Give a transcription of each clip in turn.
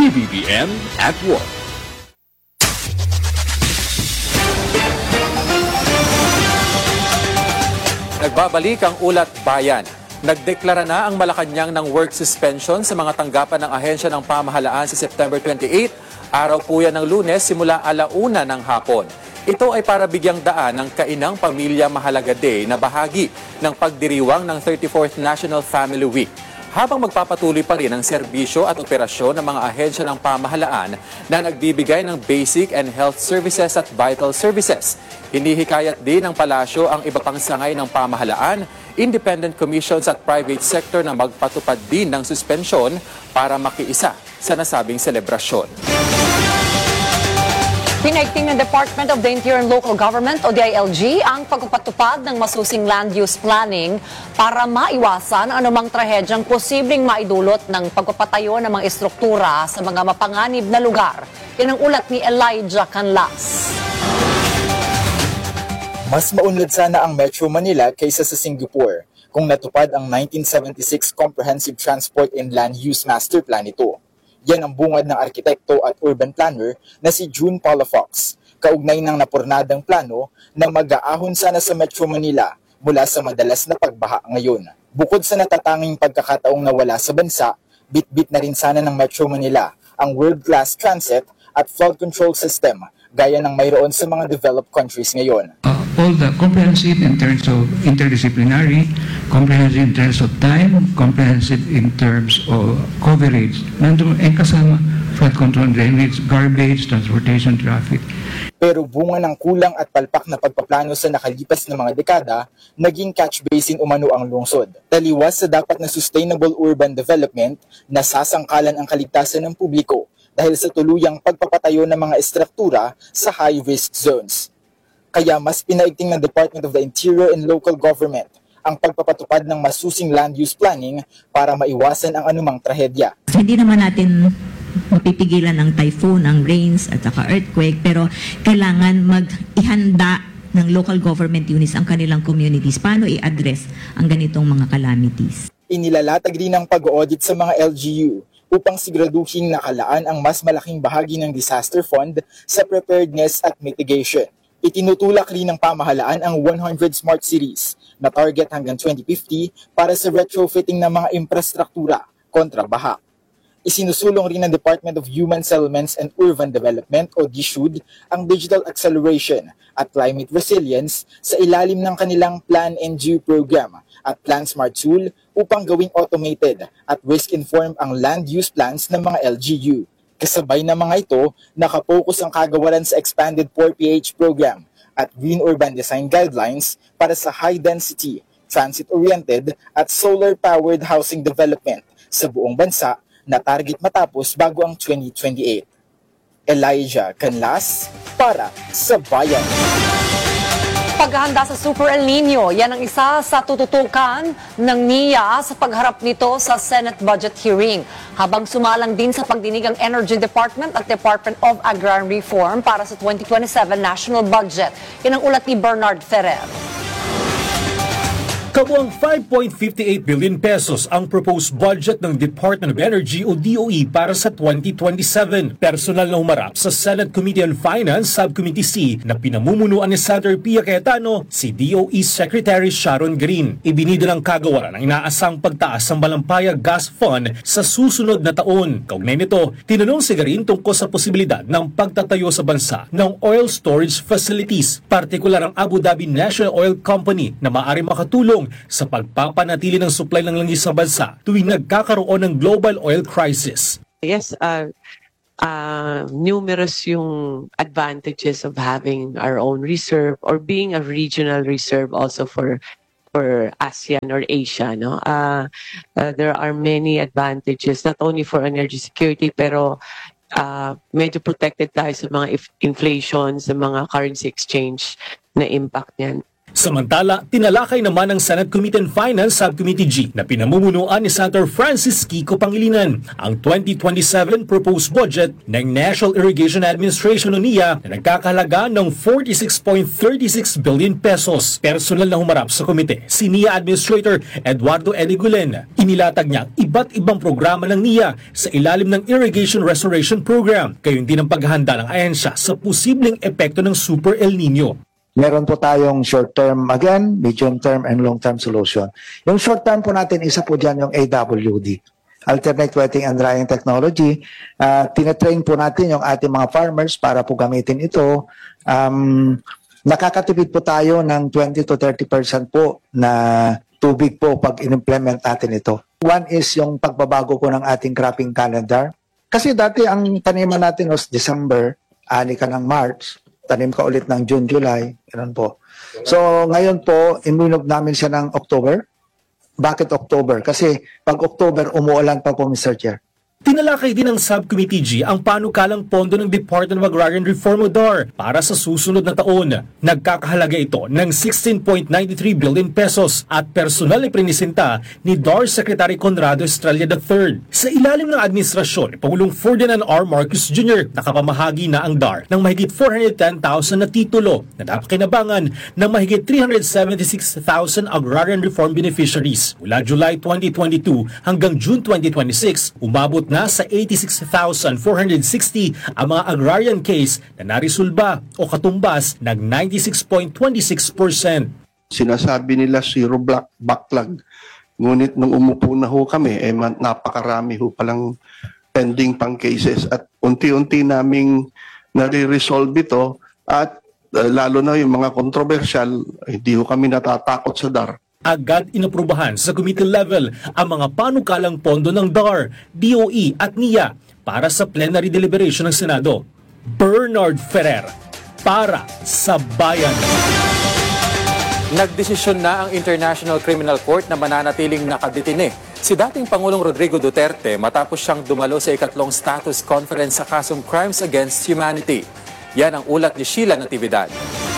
PBBM at Work. Nagbabalik ang Ulat Bayan. Nagdeklara na ang Malacanang ng work suspension sa mga tanggapan ng ahensya ng pamahalaan sa September 28. Araw po yan ng Lunes simula 1:00 ng hapon. Ito ay para bigyang daan ng Kainang Pamilya Mahalaga Day na bahagi ng pagdiriwang ng 34th National Family Week. Habang magpapatuloy pa rin ang serbisyo at operasyon ng mga ahensya ng pamahalaan na nagbibigay ng basic and health services at vital services. Hinihikayat din ng palasyo ang iba pang sangay ng pamahalaan, independent commissions at private sector na magpatupad din ng suspensyon para makiisa sa nasabing selebrasyon. Pinaigting ng Department of the Interior and Local Government o DILG ang pagpapatupad ng masusing land use planning para maiwasan ang anumang trahedyang posibleng maidulot ng pagpapatayo ng mga estruktura sa mga mapanganib na lugar. Yan ang ulat ni Elijah Canlas. Mas maunlad sana ang Metro Manila kaysa sa Singapore kung natupad ang 1976 Comprehensive Transport and Land Use Master Plan ito. Yan ang bungad ng arkitekto at urban planner na si June Palafox, kaugnay ng napurnadang plano na mag-aahon sana sa Metro Manila mula sa madalas na pagbaha ngayon. Bukod sa natatanging pagkakataong nawala sa bansa, bit-bit na rin sana ng Metro Manila ang world-class transit at flood control system gaya ng mayroon sa mga developed countries ngayon. All the comprehensive in terms of interdisciplinary, comprehensive in terms of time, comprehensive in terms of coverage. Nandun kasama flood control, drainage, garbage, transportation, traffic. Pero bunga ng kulang at palpak na pagpaplano sa nakalipas na mga dekada, naging catch basin umano ang lungsod. Taliwas sa dapat na sustainable urban development, nasasangkalan ang kaligtasan ng publiko dahil sa tuluyang pagpapatayo ng mga estruktura sa high-risk zones. Kaya mas pinaigting ng Department of the Interior and Local Government ang pagpapatupad ng masusing land use planning para maiwasan ang anumang trahedya. Hindi naman natin mapipigilan ang typhoon, ang rains at saka earthquake, pero kailangan ihanda ng local government units ang kanilang communities. Paano i-address ang ganitong mga calamities? Inilalatag rin ang pag-audit sa mga LGU upang siguraduhin nakalaan ang mas malaking bahagi ng disaster fund sa preparedness at mitigation. Itinutulak rin ng pamahalaan ang 100 smart cities na target hanggang 2050 para sa retrofitting ng mga infrastruktura kontra baha. Isinusulong rin ng Department of Human Settlements and Urban Development o DSUD ang digital acceleration at climate resilience sa ilalim ng kanilang Plan NG program at Plan Smart tool upang gawing automated at risk-informed ang land use plans ng mga LGU. Kasabay na mga ito, nakapokus ang kagawaran sa Expanded 4PH program at Green Urban Design Guidelines para sa high-density, transit-oriented at solar-powered housing development sa buong bansa na target matapos bago ang 2028. Elijah Canlas para sa Bayan. Paghahanda sa Super El Nino, yan ang isa sa tututukan ng NIA sa pagharap nito sa Senate budget hearing. Habang sumalang din sa pagdinig ang Energy Department at Department of Agrarian Reform para sa 2027 national budget. Yan ang ulat ni Bernard Ferrer. Kabuang 5.58 billion pesos ang proposed budget ng Department of Energy o DOE para sa 2027. Personal na humarap sa Senate Committee on Finance Subcommittee C na pinamumunuan ni Senator Pia Cayetano, si DOE Secretary Sharon Green. Ibinidalang kagawaran ang inaasang pagtaas ng Malampaya Gas Fund sa susunod na taon. Kaugnay nito, tinanong si Green tungkol sa posibilidad ng pagtatayo sa bansa ng oil storage facilities, partikular ang Abu Dhabi National Oil Company na maaari makatulong sa pagpapanatili ng supply ng langis sa bansa tuwing nagkakaroon ng global oil crisis. Yes, numerous yung advantages of having our own reserve or being a regional reserve also for ASEAN or Asia. No? There are many advantages not only for energy security pero medyo protected tayo sa mga inflation, sa mga currency exchange na impact niyan. Samantala, tinalakay naman ng Senate Committee on Finance Subcommittee G na pinamumunuan ni Senator Francis Kiko Pangilinan ang 2027 proposed budget ng National Irrigation Administration o NIA na nagkakahalaga ng 46.36 billion pesos. Personal na humarap sa komite si NIA Administrator Eduardo Eligulen. Inilatag niya iba't ibang programa ng NIA sa ilalim ng Irrigation Restoration Program, gayon din ang paghahanda ng ahensya sa posibleng epekto ng Super El Nino. Meron po tayong short-term again, medium-term, and long-term solution. Yung short-term po natin, isa po dyan yung AWD. Alternate Wetting and Drying Technology. Tinetrain po natin yung ating mga farmers para po gamitin ito. Nakakatipid po tayo ng 20 to 30% po na tubig po pag in-implement natin ito. One is yung pagbabago po ng ating cropping calendar. Kasi dati ang taniman natin was December, ani ka ng March, tanim ka ulit ng June, July, ganoon po. So ngayon po, inminog namin siya ng October. Bakit October? Kasi pag October, umuulan pa po, Mr. Chair. Tinalakay din ng Subcommittee G ang panukalang pondo ng Department of Agrarian Reform o DAR para sa susunod na taon. Nagkakahalaga ito ng 16.93 billion pesos at personal na prinisenta ni DAR Secretary Conrado Estrella III. Sa ilalim ng administrasyon ni Pangulong Ferdinand R. Marcos Jr., nakapamahagi na ang DAR ng mahigit 410,000 na titulo na napakinabangan ng mahigit 376,000 agrarian reform beneficiaries. Mula July 2022 hanggang June 2026, umabot na sa 86,460 ang mga agrarian case na narisulba o katumbas ng 96.26%. Sinasabi nila zero backlog. Ngunit nung umupo na ho kami, napakarami ho palang pending pang cases at unti-unti naming nare-resolve ito at lalo na yung mga controversial, hindi ho kami natatakot sa DAR. Agad inaprubahan sa committee level ang mga panukalang pondo ng DAR, DOE at NIA para sa plenary deliberation ng Senado. Bernard Ferrer, para sa Bayan. Nagdesisyon na ang International Criminal Court na mananatiling nakadetine si dating Pangulong Rodrigo Duterte matapos siyang dumalo sa ikatlong status conference sa kasong Crimes Against Humanity. Yan ang ulat ni Sheila Natividad.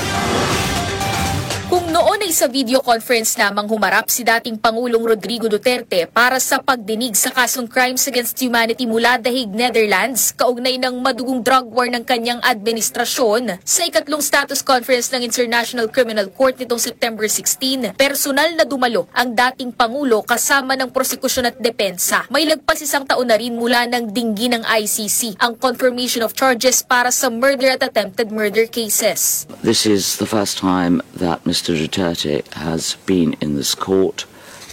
Kung noon ay sa video conference lamang humarap si dating Pangulong Rodrigo Duterte para sa pagdinig sa kasong Crimes Against Humanity mula The Hague, Netherlands, kaugnay ng madugong drug war ng kanyang administrasyon, sa ikatlong status conference ng International Criminal Court nitong September 16, personal na dumalo ang dating Pangulo kasama ng prosekusyon at depensa. May lagpas isang taon na rin mula ng dinggi ng ICC ang confirmation of charges para sa murder at attempted murder cases. This is the first time that Mr. Duterte has been in this court.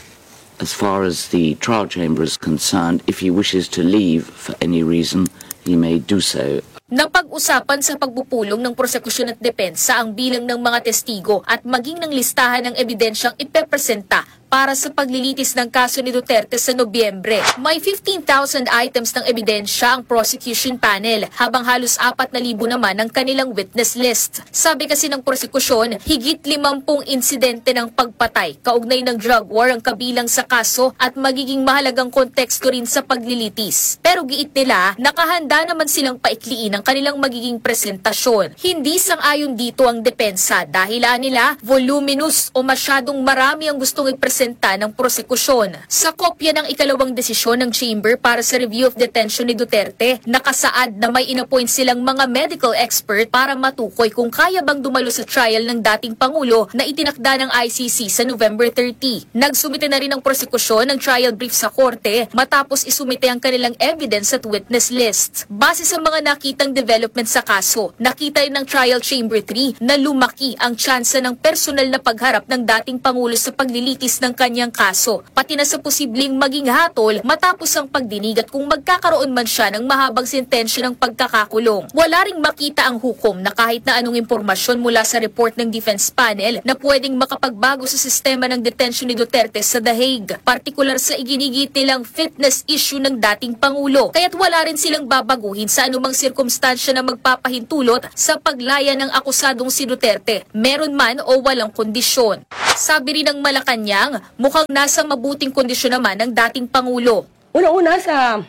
As far as the trial chamber is concerned, if he wishes to leave for any reason, he may do so. Napag-usapan sa pagpupulong ng prosekusyon at depensa ang bilang ng mga testigo at maging ng listahan ng ebidensyang ipepresenta para sa paglilitis ng kaso ni Duterte sa Nobyembre. May 15,000 items ng ebidensya ang prosecution panel, habang halos 4,000 naman ang kanilang witness list. Sabi kasi ng prosekusyon, higit 50 insidente ng pagpatay kaugnay ng drug war ang kabilang sa kaso at magiging mahalagang konteksto rin sa paglilitis. Pero giit nila, nakahanda naman silang paikliin ang kanilang magiging presentasyon. Hindi sang-ayon dito ang depensa dahil nila voluminous o masyadong marami ang gustong ipresenta ng prosekusyon. Sa kopya ng ikalawang desisyon ng Chamber para sa review of detention ni Duterte, nakasaad na may inappoint silang mga medical expert para matukoy kung kaya bang dumalo sa trial ng dating Pangulo na itinakda ng ICC sa November 30. Nagsumite na rin ang prosekusyon ng trial brief sa korte matapos isumite ang kanilang evidence at witness list. Base sa mga nakitang development sa kaso, nakita rin ng Trial Chamber 3 na lumaki ang tsansa ng personal na pagharap ng dating Pangulo sa paglilitis ng kanyang kaso, pati na sa posibleng maging hatol matapos ang pagdinig at kung magkakaroon man siya ng mahabang sentensya ng pagkakakulong. Wala ring makita ang hukom na kahit na anong impormasyon mula sa report ng defense panel na pwedeng makapagbago sa sistema ng detention ni Duterte sa The Hague, partikular sa iginigit nilang fitness issue ng dating Pangulo. Kaya't wala rin silang babaguhin sa anumang sirkumstansya na magpapahintulot sa paglaya ng akusadong si Duterte, meron man o walang kondisyon. Sabi rin ng Malacanang, mukhang nasa mabuting kondisyon naman ng dating Pangulo. Una-una sa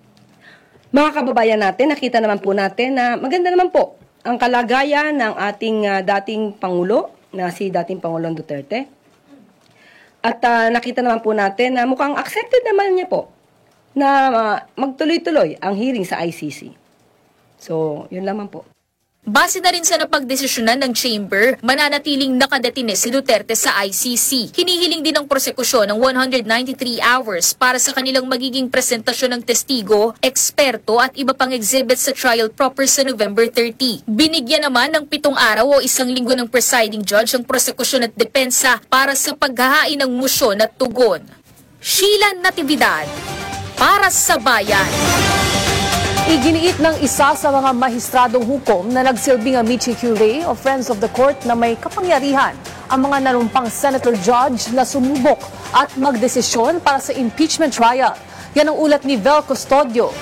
mga kababayan natin, nakita naman po natin na maganda naman po ang kalagayan ng ating dating Pangulo. na si dating Pangulong Duterte. At nakita naman po natin na mukhang accepted naman niya po na magtuloy-tuloy ang hearing sa ICC. So, yun lamang po. Base na rin sa napagdesisyonan ng Chamber, mananatiling nakadetine si Duterte sa ICC. Hinihiling din ng prosekusyon ng 193 hours para sa kanilang magiging presentasyon ng testigo, eksperto at iba pang exhibits sa trial proper sa November 30. Binigyan naman ng 7 araw o 1 linggo ng presiding judge ang prosekusyon at depensa para sa paghahain ng musyon at tugon. Sheila Natividad, para sa Bayan. Iginiit ng isa sa mga mahistradong hukom na nagsilbing amici curiae o Friends of the Court na may kapangyarihan ang mga nanumpang senator judge na sumubok at magdesisyon para sa impeachment trial. Yan ang ulat ni Vel Custodio.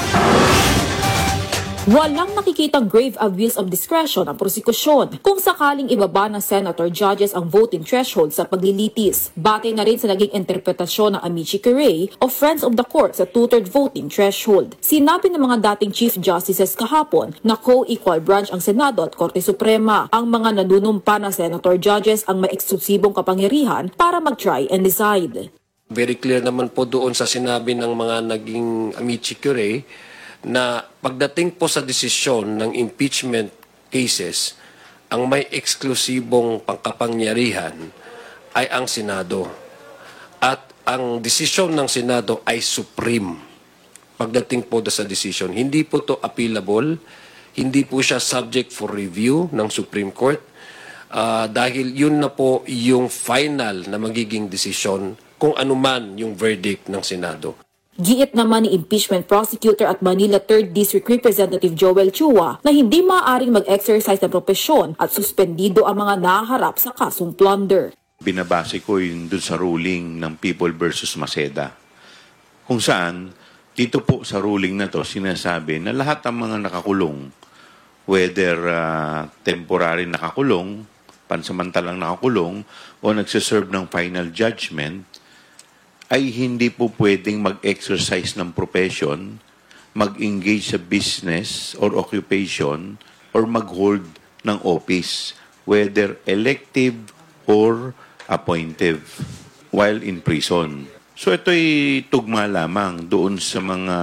Walang nakikitang grave abuse of discretion ang prosekusyon kung sakaling ibaba ng senator judges ang voting threshold sa paglilitis. Batay na rin sa naging interpretasyon ng amici curiae o Friends of the Court sa two-third voting threshold. Sinabi ng mga dating Chief Justices kahapon na co-equal branch ang Senado at Korte Suprema. Ang mga nanunumpa na senator judges ang may eksklusibong kapangyarihan para mag-try and decide. Very clear naman po doon sa sinabi ng mga naging amici curiae na pagdating po sa desisyon ng impeachment cases, ang may eksklusibong pangkapangyarihan ay ang Senado. At ang desisyon ng Senado ay supreme. Pagdating po sa desisyon, hindi po to appealable, hindi po siya subject for review ng Supreme Court, dahil yun na po yung final na magiging desisyon kung anuman yung verdict ng Senado. Giit naman ni impeachment prosecutor at Manila 3rd District Representative Joel Chua na hindi maaaring mag-exercise ng propesyon at suspendido ang mga naharap sa kasong plunder. Binabase ko yun dun sa ruling ng People versus Maceda. Kung saan, dito po sa ruling na to, sinasabi na lahat ng mga nakakulong, whether temporary nakakulong, pansamantalang nakakulong, o nagsiserve ng final judgment, ay hindi po pwedeng mag-exercise ng profession, mag-engage sa business or occupation, or mag-hold ng office, whether elective or appointive, while in prison. So ito'y tugma lamang doon sa mga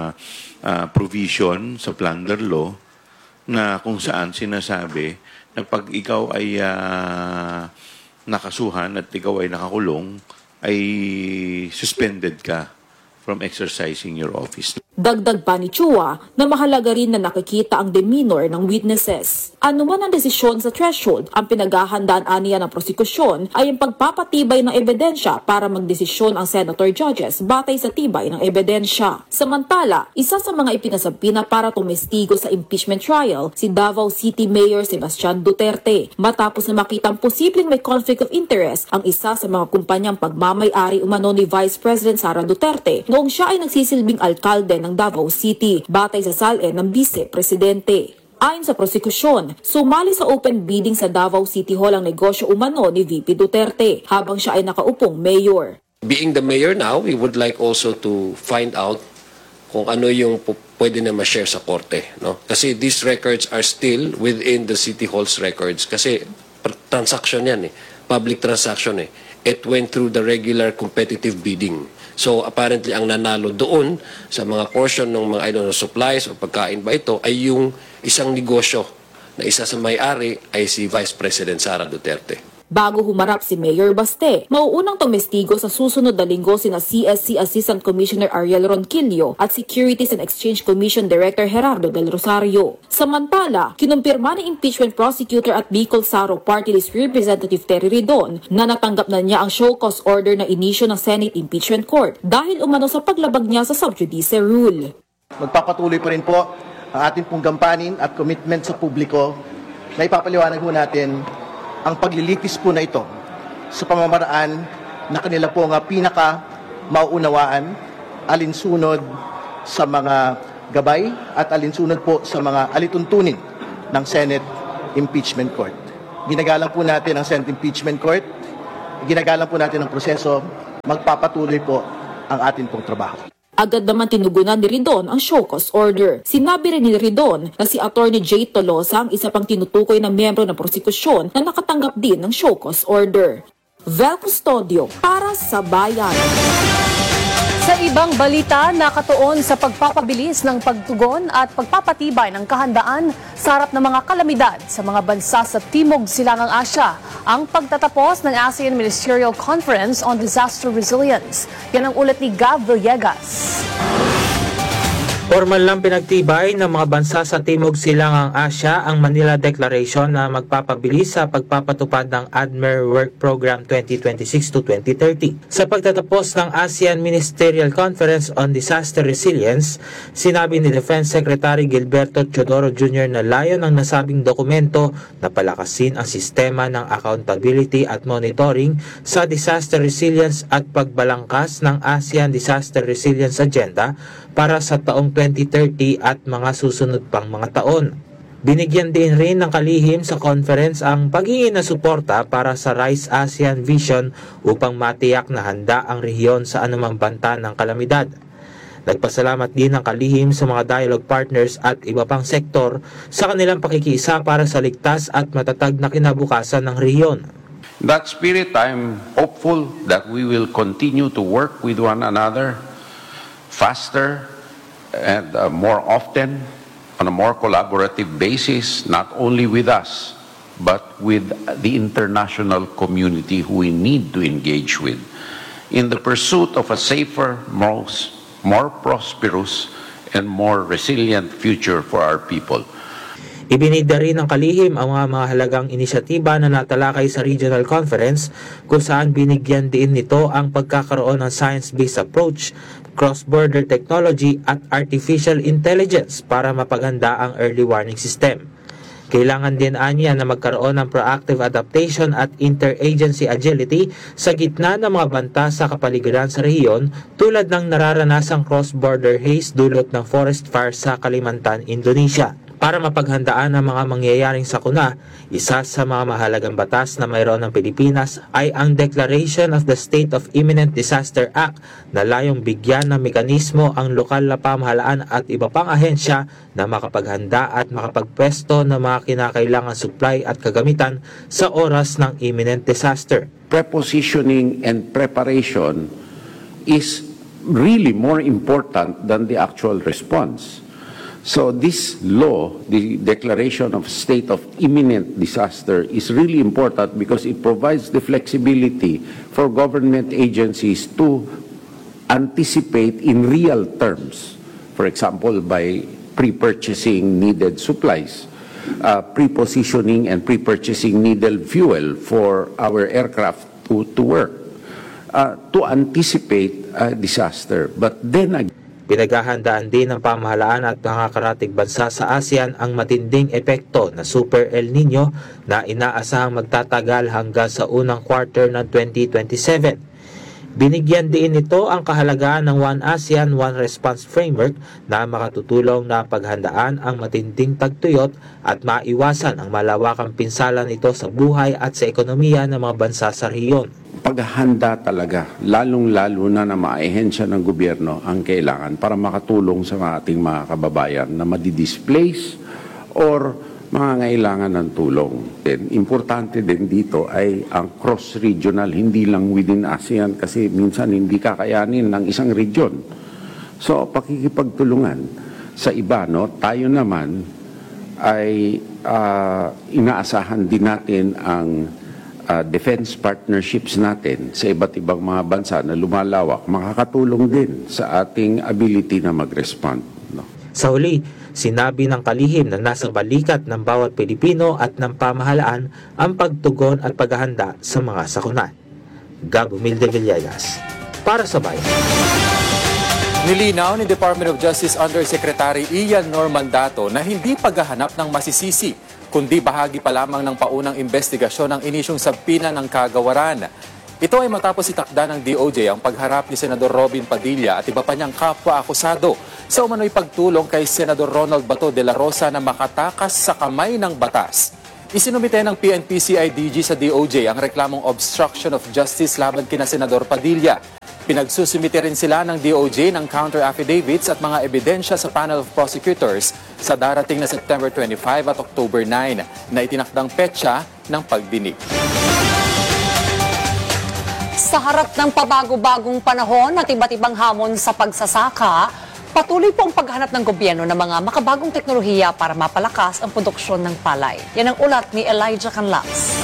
provision sa plunder law na kung saan sinasabi na pag ikaw ay nakasuhan at ikaw ay nakakulong, ay suspended ka from exercising your office. Dagdag pa ni Chua na mahalaga rin na nakikita ang demeanor ng witnesses. Ano man ang desisyon sa threshold, ang pinaghahandaan aniya ng prosekusyon ay ang pagpapatibay ng ebidensya para magdesisyon ang senator judges batay sa tibay ng ebidensya. Samantala, isa sa mga ipinasampina para tumestigo sa impeachment trial si Davao City Mayor Sebastian Duterte matapos na makitang posibleng may conflict of interest ang isa sa mga kumpanyang pagmamay-ari umano ni Vice President Sara Duterte noong siya ay nagsisilbing alkalde ng Davao City batay sa salin ng Vice-Presidente. Ayon sa prosekusyon, sumali sa open bidding sa Davao City Hall ang negosyo umano ni VP Duterte habang siya ay nakaupong mayor. Being the mayor now, we would like also to find out kung ano yung pwede na ma-share sa korte. No? Kasi these records are still within the City Hall's records. Kasi transaction yan public transaction It went through the regular competitive bidding. So apparently ang nanalo doon sa mga portion ng mga supplies o pagkain ba ito ay yung isang negosyo na isa sa may-ari ay si Vice President Sara Duterte. Bago humarap si Mayor Baste, mauunang tumestigo sa susunod na linggo sina CSC Assistant Commissioner Ariel Ronquillo at Securities and Exchange Commission Director Gerardo Del Rosario. Samantala, kinumpirma ni impeachment prosecutor at Bicol Saro Party List Representative Terry Ridon na natanggap na niya ang show cause order na inisyo ng Senate Impeachment Court dahil umano sa paglabag niya sa sub judice rule. Magpapatuloy pa rin po ang ating pong gampanin at commitment sa publiko na ipapaliwanag po natin ang paglilitis po na ito sa pamamaraan na kanila po nga pinaka mauunawaan, alinsunod sa mga gabay at alinsunod po sa mga alituntunin ng Senate Impeachment Court. Ginagalang po natin ang Senate Impeachment Court, ginagalang po natin ang proseso, magpapatuloy po ang atin pong trabaho. Agad naman tinugunan ni Ridon ang show cause order. Sinabi rin ni Ridon na si Attorney J. Tolosa ang isa pang tinutukoy na miyembro ng prosekusyon na nakatanggap din ng show cause order. Vel Custodio para sa Bayan. Sa ibang balita, nakatuon sa pagpapabilis ng pagtugon at pagpapatibay ng kahandaan sa harap ng mga kalamidad sa mga bansa sa Timog Silangang Asya ang pagtatapos ng ASEAN Ministerial Conference on Disaster Resilience. Yan ang ulat ni Gav Villegas. Formal lang pinagtibay ng mga bansa sa Timog Silangang Asya ang Manila Declaration na magpapabilis sa pagpapatupad ng ADMER Work Program 2026 to 2030. Sa pagtatapos ng ASEAN Ministerial Conference on Disaster Resilience, sinabi ni Defense Secretary Gilberto Teodoro Jr. na layon ng nasabing dokumento na palakasin ang sistema ng accountability at monitoring sa disaster resilience at pagbalangkas ng ASEAN Disaster Resilience Agenda para sa taong 2030 at mga susunod pang mga taon. Binigyan din rin ng kalihim sa conference ang paghingi ng suporta para sa RISE ASEAN Vision upang matiyak na handa ang rehiyon sa anumang banta ng kalamidad. Nagpasalamat din ng kalihim sa mga dialogue partners at iba pang sektor sa kanilang pakikiisa para sa ligtas at matatag na kinabukasan ng rehiyon. In that spirit, I'm hopeful that we will continue to work with one another faster and more often on a more collaborative basis, not only with us, but with the international community who we need to engage with in the pursuit of a safer, more prosperous, and more resilient future for our people. Ibinigda rin ng kalihim ang mga mahalagang inisyatiba na natalakay sa regional conference kung saan binigyan din nito ang pagkakaroon ng science-based approach, cross-border technology at artificial intelligence para mapaganda ang early warning system. Kailangan din anya na magkaroon ng proactive adaptation at interagency agility sa gitna ng mga banta sa kapaligiran sa rehiyon tulad ng nararanasang cross-border haze dulot ng forest fire sa Kalimantan, Indonesia. Para mapaghandaan ang mga mangyayaring sakuna, isa sa mga mahalagang batas na mayroon ng Pilipinas ay ang Declaration of the State of Imminent Disaster Act na layong bigyan ng mekanismo ang lokal na pamahalaan at iba pang ahensya na makapaghanda at makapagpwesto ng mga kinakailangan supply at kagamitan sa oras ng imminent disaster. Prepositioning and preparation is really more important than the actual response. So this law, the Declaration of State of Imminent Disaster, is really important because it provides the flexibility for government agencies to anticipate in real terms. For example, by pre-purchasing needed supplies, pre-positioning and pre-purchasing needed fuel for our aircraft to work, to anticipate a disaster. But then again, pinaghahandaan din ng pamahalaan at mga karatig bansa sa ASEAN ang matinding epekto na Super El Nino na inaasahang magtatagal hanggang sa unang quarter ng 2027. Binigyan din ito ang kahalagaan ng One ASEAN, One Response Framework na makatutulong na paghandaan ang matinding tagtuyot at maiwasan ang malawakang pinsala nito sa buhay at sa ekonomiya ng mga bansa sa rehiyon. Paghahanda talaga, lalong-lalo na maahensya ng gobyerno ang kailangan para makatulong sa ating mga kababayan na madi-displace or mangangailangan ng tulong. And importante din dito ay ang cross-regional, hindi lang within ASEAN kasi minsan hindi kakayanin ng isang region. So pakikipagtulungan sa iba, no? Tayo naman ay inaasahan din natin ang defense partnerships natin sa iba't ibang mga bansa na lumalawak, makakatulong din sa ating ability na mag-respond. No? Sa huli, sinabi ng kalihim na nasa balikat ng bawat Pilipino at ng pamahalaan ang pagtugon at paghahanda sa mga sakuna. Gab Humilde Villegas, para sa Bayan. Nilinaw ni Department of Justice Undersecretary Ian Normandato na hindi paghahanap ng masisisi, kundi bahagi pa lamang ng paunang investigasyon ng inisyong sabpina ng kagawaran. Ito ay matapos itakda ng DOJ ang pagharap ni Senador Robin Padilla at iba pa niyang kapwa-akusado sa umano'y pagtulong kay Senador Ronald Bato de la Rosa na makatakas sa kamay ng batas. Isinumite ng PNP-CIDG sa DOJ ang reklamong obstruction of justice laban kina Senador Padilla. Pinagsusumite rin sila ng DOJ ng counter affidavits at mga ebidensya sa panel of prosecutors sa darating na September 25 at October 9 na itinakdang petsa ng pagdinig. Sa harap ng pabago-bagong panahon at iba't ibang hamon sa pagsasaka, patuloy po ang paghanap ng gobyerno ng mga makabagong teknolohiya para mapalakas ang produksyon ng palay. Yan ang ulat ni Elijah Canlas.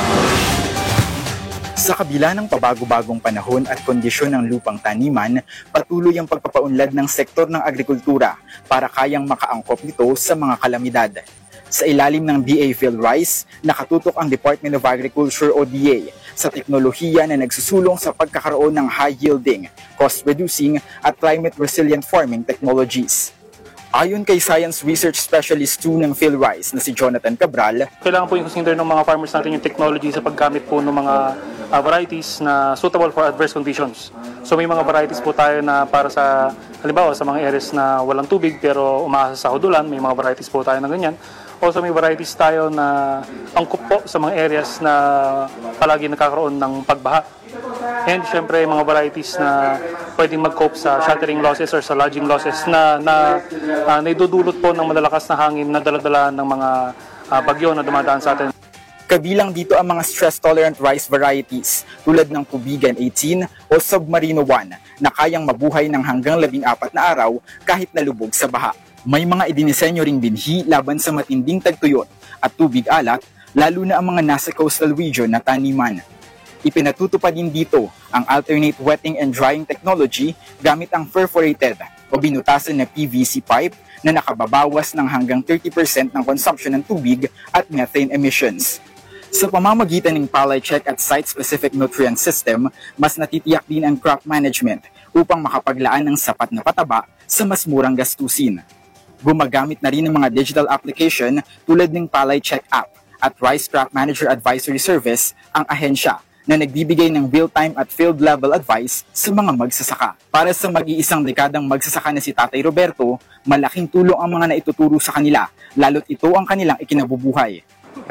Sa kabila ng pabago-bagong panahon at kondisyon ng lupang taniman, patuloy ang pagpapaunlad ng sektor ng agrikultura para kayang makaangkop nito sa mga kalamidad. Sa ilalim ng DA PhilRice, nakatutok ang Department of Agriculture o DA sa teknolohiya na nagsusulong sa pagkakaroon ng high-yielding, cost-reducing at climate-resilient farming technologies. Ayon kay Science Research Specialist 2 ng PhilRice na si Jonathan Cabral, kailangan po yung consider ng mga farmers natin yung technology sa paggamit po ng mga varieties na suitable for adverse conditions. So may mga varieties po tayo na para sa, halimbawa sa mga areas na walang tubig pero umaasa sa udulan, may mga varieties po tayo na ganyan. Also may varieties tayo na angkop po sa mga areas na palagi nakakaroon ng pagbaha. And syempre mga varieties na pwedeng mag-cope sa sheltering losses or sa lodging losses na naidudulot po ng malalakas na hangin na daladala ng mga bagyo na dumadaan sa atin. Kabilang dito ang mga stress-tolerant rice varieties tulad ng Tubigan 18 o Submarino 1 na kayang mabuhay ng hanggang 14 na araw kahit nalubog sa baha. May mga idinisenyo ring binhi laban sa matinding tagtuyot at tubig alat, lalo na ang mga nasa coastal region na taniman. Ipinatutupad din dito ang alternate wetting and drying technology gamit ang perforated o binutasan na PVC pipe na nakababawas ng hanggang 30% ng consumption ng tubig at methane emissions. Sa pamamagitan ng palay check at site-specific nutrient system, mas natitiyak din ang crop management upang makapaglaan ng sapat na pataba sa mas murang gastusin. Gumagamit na rin ng mga digital application tulad ng Palay Check app at Rice Crop Manager Advisory Service ang ahensya na nagbibigay ng real-time at field-level advice sa mga magsasaka. Para sa mag-iisang dekadang magsasaka na si Tatay Roberto, malaking tulong ang mga naituturo sa kanila, lalo't ito ang kanilang ikinabubuhay.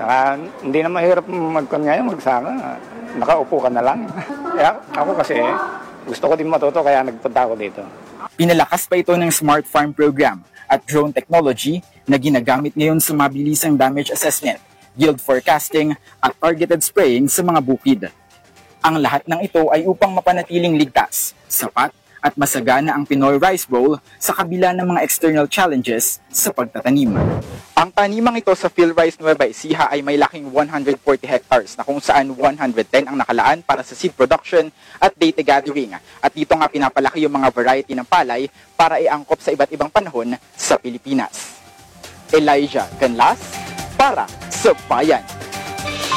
Hindi na mahirap magsaka. Nakaupo ka na lang. Kaya ako kasi gusto ko din matuto kaya nagpunta ako dito. Pinalakas pa ito ng Smart Farm Program at drone technology na ginagamit ngayon sa mabilisang damage assessment, yield forecasting at targeted spraying sa mga bukid. Ang lahat ng ito ay upang mapanatiling ligtas, sapat at masagana ang Pinoy Rice Bowl sa kabila ng mga external challenges sa pagtatanim. Ang tanimang ito sa PhilRice Nueva Ecija ay may laking 140 hectares na kung saan 110 ang nakalaan para sa seed production at data gathering. At dito nga pinapalaki yung mga variety ng palay para iangkop sa iba't ibang panahon sa Pilipinas. Elijah Canlas para sa Bayan.